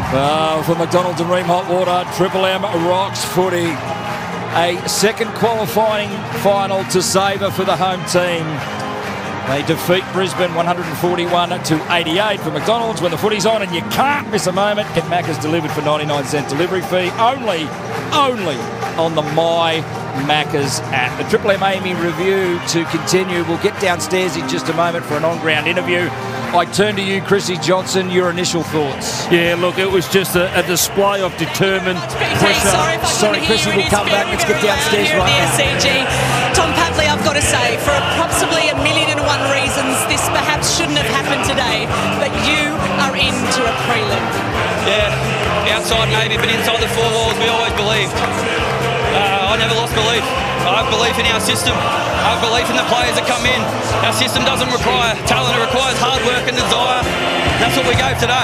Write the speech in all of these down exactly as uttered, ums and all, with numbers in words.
Uh, for McDonald's and Ream Hot Water, Triple M rocks footy. A second qualifying final to savour for the home team. They defeat Brisbane one forty-one to eighty-eight for McDonald's. When the footy's on and you can't miss a moment, get Macca's delivered for ninety-nine cent delivery fee. Only, only on the My Macca's app. The Triple M Amy review to continue. We'll get downstairs in just a moment for an on-ground interview. I turn to you, Chrissy Johnson, your initial thoughts. Yeah, look, it was just a, a display of determined pressure. Sorry, Sorry Chrissy, we'll come back. Let's get downstairs right now. C G. Tom Papley, I've got to say, for possibly a million and one reasons, this perhaps shouldn't have happened today, but you are into a prelim. Yeah, outside maybe, but inside the four walls, we always believed. Uh, I never lost belief. I have belief in our system. I have belief in the players that come in. Our system doesn't require talent, it requires hard work and desire. That's what we gave today.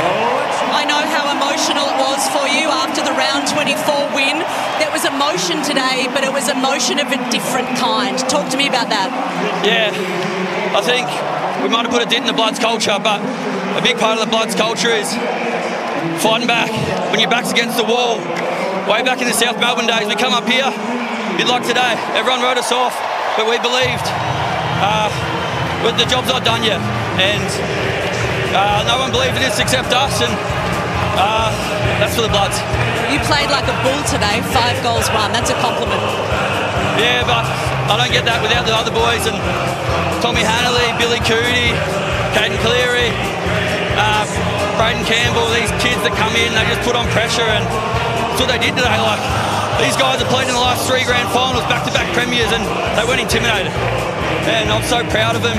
I know how emotional it was for you after the round twenty-four win. There was emotion today, but it was emotion of a different kind. Talk to me about that. Yeah, I think we might have put a dent in the Bloods culture, but a big part of the Bloods culture is fighting back. When your back's against the wall, way back in the South Melbourne days, we come up here, a bit like today, everyone wrote us off, but we believed. Uh, but the job's not done yet, and uh, no one believed in this except us, and uh, that's for the Bloods. You played like a bull today, five goals won, that's a compliment. Yeah, but I don't get that without the other boys, and Tommy Hanley, Billy Cootie, Caden Cleary, uh, Braden Campbell, these kids that come in, they just put on pressure, and that's what they did today. Like, these guys have played in the last three grand finals, back-to-back premiers, and they weren't intimidated. And I'm so proud of them.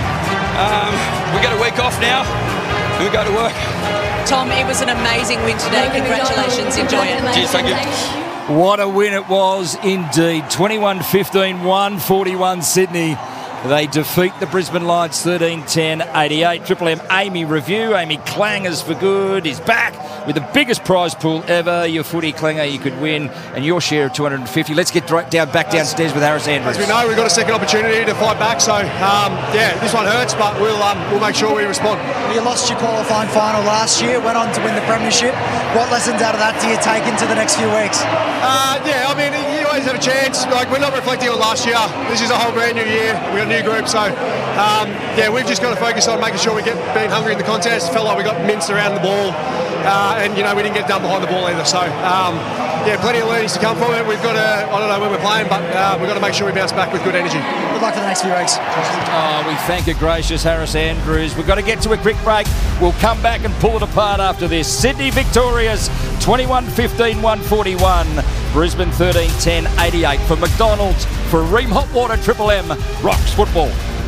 Um, we get a week off now, and we go to work. Tom, it was an amazing win today. Congratulations. Enjoy it. Cheers, thank you. What a win it was indeed. twenty-one fifteen, one forty-one Sydney. They defeat the Brisbane Lions thirteen ten eighty-eight. Triple M Amy review. Amy Clangers for good is back with the biggest prize pool ever. Your footy clanger you could win, and your share of two hundred fifty. Let's get right down back downstairs with Harris Andrews. As we know, we've got a second opportunity to fight back. So um, yeah, this one hurts, but we'll um, we'll make sure we respond. You lost your qualifying final last year, went on to win the premiership. What lessons out of that do you take into the next few weeks? Uh, yeah, I mean, you always have a chance. Like, we're not reflecting on last year. This is a whole brand new year. We've got a new group, so um, yeah, we've just got to focus on making sure we get being hungry in the contest. Felt like we got minced around the ball, uh, and you know we didn't get done behind the ball either. So um, yeah, plenty of learnings to come from it. We've got to, I don't know when we're playing, but uh, we've got to make sure we bounce back with good energy. Good luck for the next few weeks. Oh, we thank a gracious Harris Andrews. We've got to get to a quick break. We'll come back and pull it apart after this. Sydney victorious, twenty-one fifteen, one forty-one. Brisbane thirteen ten eighty-eight. For McDonald's, for Ream Hot Water, Triple M rocks football.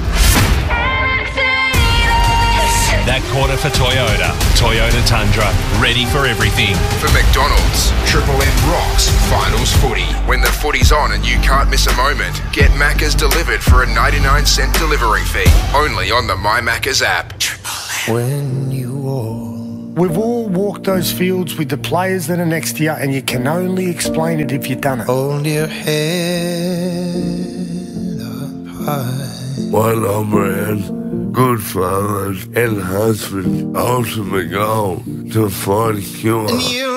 That quarter for Toyota. Toyota Tundra, ready for everything. For McDonald's, Triple M rocks finals footy. When the footy's on and you can't miss a moment, get Macca's delivered for a ninety-nine cent delivery fee. Only on the My Macca's app. When you walk. We've all walked those fields with the players that are next to you, and you can only explain it if you've done it. Hold your head up high. One man, good fathers and husbands, ultimate goal to find a cure.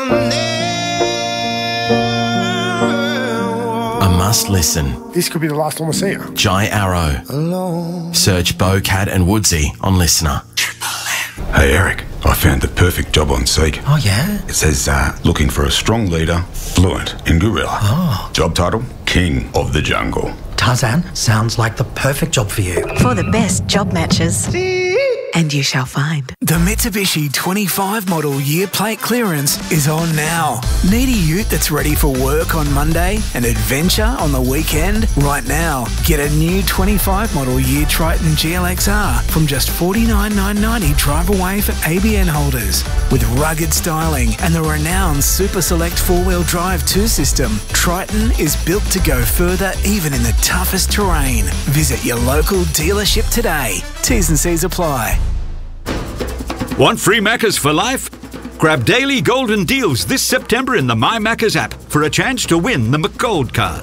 A must listen. This could be the last time I see you. Jai Arrow. Alone. Search Bo, Cat and Woodsy on Listener. Hey Eric, I found the perfect job on Seek. Oh yeah? It says uh, looking for a strong leader, fluent in gorilla. Oh. Job title, King of the Jungle. Tarzan, sounds like the perfect job for you. For the best job matches. And you shall find. The Mitsubishi twenty-five model year plate clearance is on now. Need a ute that's ready for work on Monday and adventure on the weekend? Right now, get a new twenty-five model year Triton G L X R from just forty-nine thousand nine hundred dollars drive away for A B N holders. With rugged styling and the renowned Super Select four-wheel drive two system, Triton is built to go further even in the toughest terrain. Visit your local dealership today. T's and C's apply. Want free Maccas for life? Grab daily golden deals this September in the My Macca's app for a chance to win the McGold card.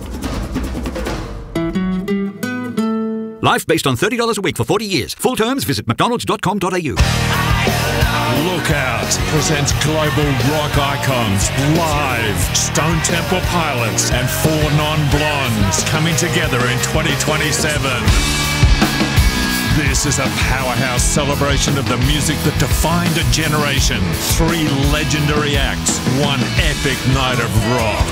Life based on thirty dollars a week for forty years. Full terms, visit mcdonalds dot com dot a u. Look out. Heart presents global rock icons live. Stone Temple Pilots and Four Non-Blondes coming together in twenty twenty-seven. This is a powerhouse celebration of the music that defined a generation. Three legendary acts, one epic night of rock.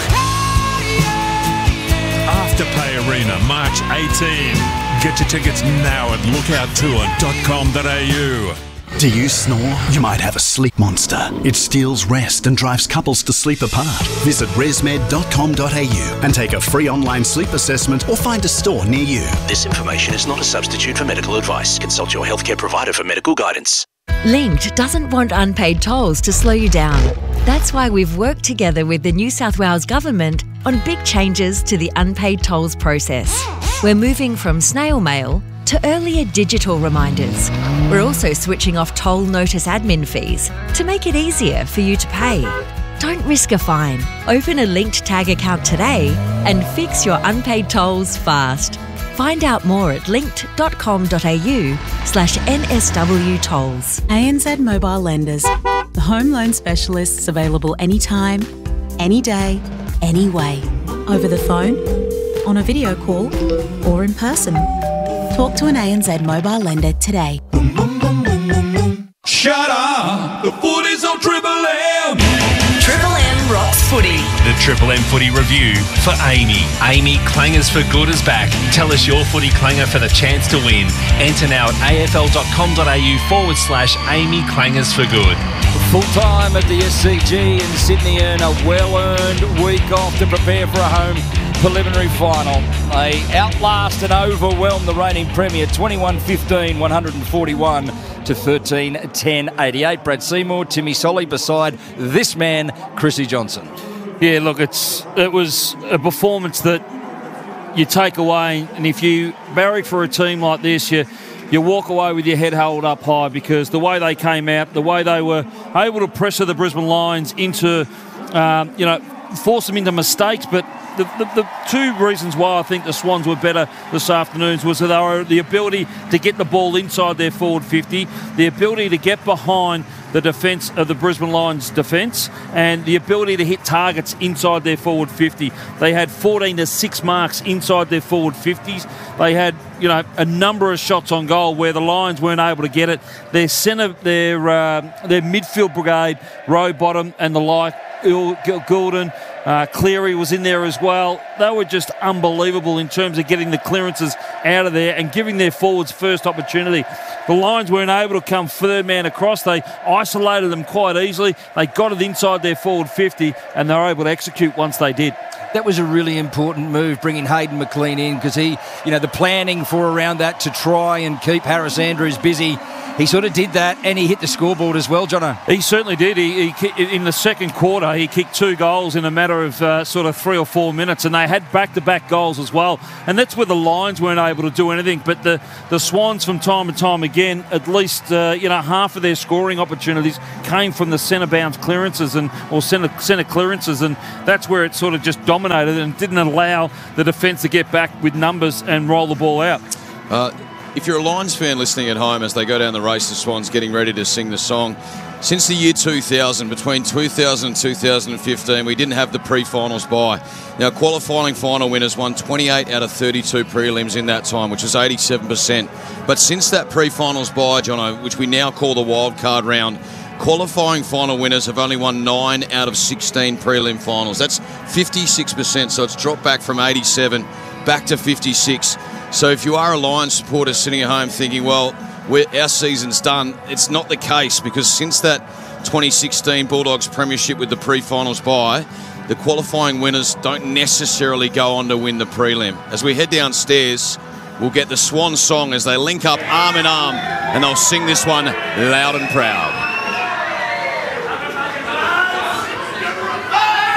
Afterpay Arena, March eighteenth. Get your tickets now at lookout tour dot com dot a u. Do you snore? You might have a sleep monster. It steals rest and drives couples to sleep apart. Visit resmed dot com dot a u and take a free online sleep assessment or find a store near you. This information is not a substitute for medical advice. Consult your healthcare provider for medical guidance. Linked doesn't want unpaid tolls to slow you down. That's why we've worked together with the New South Wales Government on big changes to the unpaid tolls process. We're moving from snail mail to earlier digital reminders. We're also switching off toll notice admin fees to make it easier for you to pay. Don't risk a fine. Open a Linked Tag account today and fix your unpaid tolls fast. Find out more at linked dot com dot a u slash N S W tolls. A N Z Mobile Lenders, the home loan specialists available anytime, any day, any way. Over the phone, on a video call, or in person. Talk to an A N Z mobile lender today. Shut up! The footy's on Triple M! Triple M rocks footy. The Triple M Footy Review for Amy. Amy Clangers for Good is back. Tell us your footy clanger for the chance to win. Enter now at A F L dot com dot a u forward slash Amy Clangers for Good. Full time at the S C G in Sydney earn a well-earned week off to prepare for a home preliminary final. They outlast and overwhelm the reigning premier twenty-one fifteen, one forty-one to thirteen ten eighty-eight. Brad Seymour, Timmy Solly beside this man, Chrissy Johnson. Yeah, look, it's it was a performance that you take away, and if you barrack for a team like this, you you walk away with your head held up high, because the way they came out, the way they were able to pressure the Brisbane Lions into, um, you know, force them into mistakes. But the, the, the two reasons why I think the Swans were better this afternoon was that they were the ability to get the ball inside their forward fifty, the ability to get behind the defence of the Brisbane Lions defence, and the ability to hit targets inside their forward fifty. They had fourteen to six marks inside their forward fifties. They had, you know, a number of shots on goal where the Lions weren't able to get it. Their centre, their uh, their midfield brigade, Rowbottom and the like, Goulden, uh, Cleary was in there as well. They were just unbelievable in terms of getting the clearances out of there and giving their forwards first opportunity. The Lions weren't able to come third man across. They isolated them quite easily. They got it inside their forward fifty, and they were able to execute once they did. That was a really important move, bringing Hayden McLean in, because he, you know, the planning for around that to try and keep Harris Andrews busy, he sort of did that, and he hit the scoreboard as well, Jono. He certainly did. He, he in the second quarter, he kicked two goals in a matter of uh, sort of three or four minutes, and they had back-to-back goals as well. And that's where the Lions weren't able to do anything. But the, the Swans, from time to time again, at least uh, you know half of their scoring opportunities came from the centre bounce clearances and or centre centre clearances, and that's where it sort of just dominated and didn't allow the defence to get back with numbers and roll the ball out. Uh, If you're a Lions fan listening at home as they go down the race, the Swans getting ready to sing the song, since the year two thousand, between two thousand and two thousand fifteen, we didn't have the pre-finals bye. Now, qualifying final winners won twenty-eight out of thirty-two prelims in that time, which is eighty-seven percent. But since that pre-finals bye, Jono, which we now call the wild card round, qualifying final winners have only won nine out of sixteen prelim finals. That's fifty-six percent, so it's dropped back from eighty-seven back to fifty-six. So if you are a Lions supporter sitting at home thinking, well, we're, our season's done, it's not the case, because since that twenty sixteen Bulldogs premiership with the pre-finals bye, the qualifying winners don't necessarily go on to win the prelim. As we head downstairs, we'll get the Swan song as they link up arm in arm, and they'll sing this one loud and proud.